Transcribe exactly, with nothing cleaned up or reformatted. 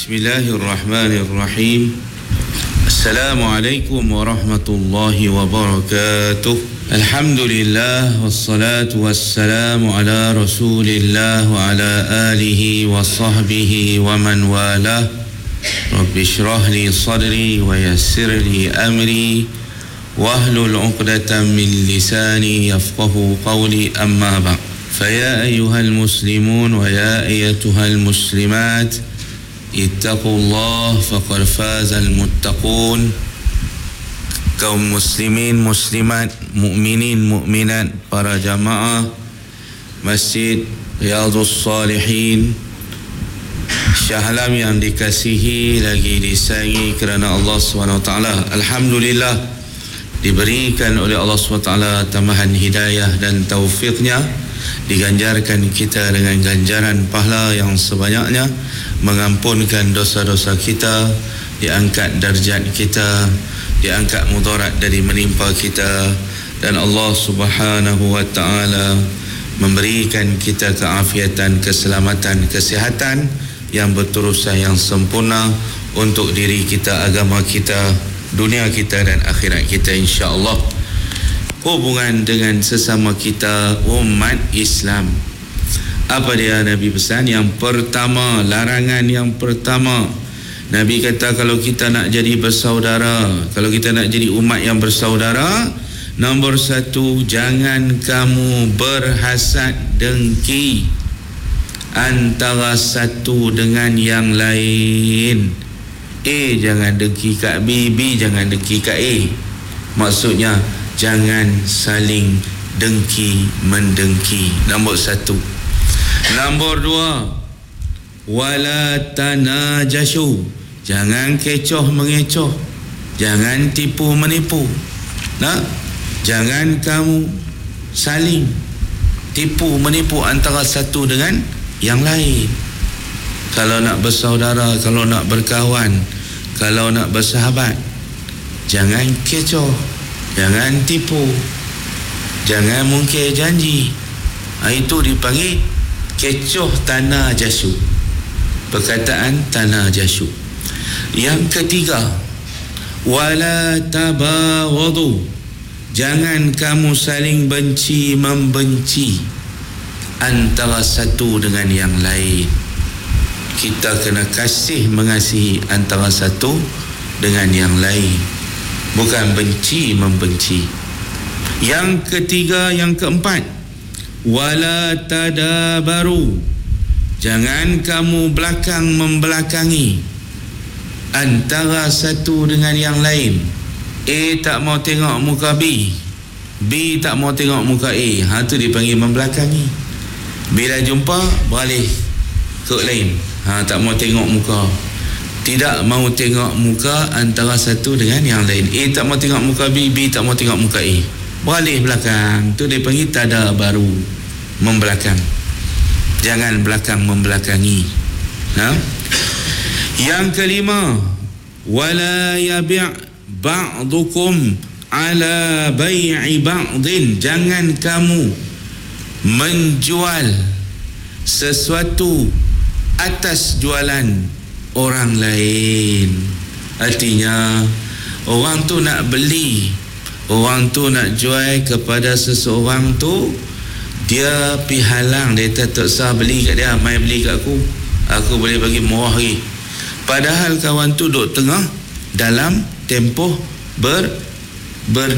Bismillahirrahmanirrahim. Assalamualaikum warahmatullahi wabarakatuh. Alhamdulillah wassalatu wassalamu ala Rasulillah wa ala alihi wa sahbihi wa man walah. Rabbi shrah li sadri wa yassir li amri wahlul 'uqdatam min lisani yafqahu qawli, amma ba'd. Faya ayyuhal muslimun wa ya ayyatuhal muslimat, ittaqullah faqad fazal muttaqun. Kaum muslimin, muslimat, mukminin, mukminat, para jamaah Masjid Riyadhus Salihin Shah Alam yang dikasihi lagi disayangi kerana Allah subhanahu wa taala. Alhamdulillah, diberikan oleh Allah subhanahu wa taala tambahan hidayah dan taufiknya, diganjarkan kita dengan ganjaran pahala yang sebanyaknya, mengampunkan dosa-dosa kita, diangkat darjat kita, diangkat mudarat dari menimpa kita, dan Allah subhanahu wa ta'ala memberikan kita keafiatan, keselamatan, kesihatan yang berterusan, yang sempurna untuk diri kita, agama kita, dunia kita dan akhirat kita, insya-Allah. Hubungan dengan sesama kita umat Islam, apa dia Nabi pesan? Yang pertama, larangan yang pertama, Nabi kata kalau kita nak jadi bersaudara, kalau kita nak jadi umat yang bersaudara, nombor satu, jangan kamu berhasad dengki antara satu dengan yang lain. A jangan dengki kat B, B jangan dengki kat A. Maksudnya jangan saling dengki mendengki. Nombor satu. Nombor dua, wala tanajashu, jangan kecoh mengecoh, jangan tipu menipu. Nah, jangan kamu saling tipu menipu antara satu dengan yang lain. Kalau nak bersaudara, kalau nak berkawan, kalau nak bersahabat, jangan kecoh, jangan tipu, jangan mungkir janji. Ha, itu dipanggil kecoh tanah jasu, perkataan tanah jasu. Yang ketiga, wala tabaghadu, jangan kamu saling benci membenci antara satu dengan yang lain. Kita kena kasih mengasihi antara satu dengan yang lain, bukan benci membenci. Yang ketiga, yang keempat, wala tadabaru, jangan kamu belakang membelakangi antara satu dengan yang lain. A tak mau tengok muka B, B tak mau tengok muka A. Ha, tu dipanggil membelakangi. Bila jumpa, beralih ke lain. Ha, tak mau tengok muka, tidak mau tengok muka antara satu dengan yang lain. A tak mau tengok muka B, B tak mau tengok muka A, beralih belakang. Tu dipanggil tadabaru, membelakang. Jangan belakang membelakangi. Ha? Yang kelima, wala yabi' ba'dukum ala bai'i ba'din, jangan kamu menjual sesuatu atas jualan orang lain. Artinya orang tu nak beli, orang tu nak jual kepada seseorang tu, dia pi halang, dia tak sah beli kat dia, mai beli kat aku, aku boleh bagi murah lagi. Padahal kawan tu duduk tengah dalam tempoh ber ber